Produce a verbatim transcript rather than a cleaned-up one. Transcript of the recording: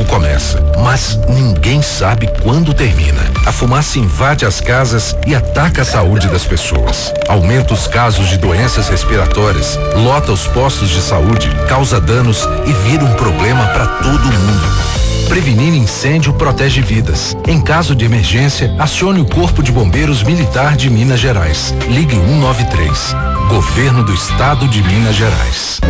fogo começa, mas ninguém sabe quando termina. A fumaça invade as casas e ataca a saúde das pessoas. Aumenta os casos de doenças respiratórias, lota os postos de saúde, causa danos e vira um problema para todo mundo. Prevenir incêndio protege vidas. Em caso de emergência, acione o Corpo de Bombeiros Militar de Minas Gerais. Ligue um nove três. Governo do Estado de Minas Gerais.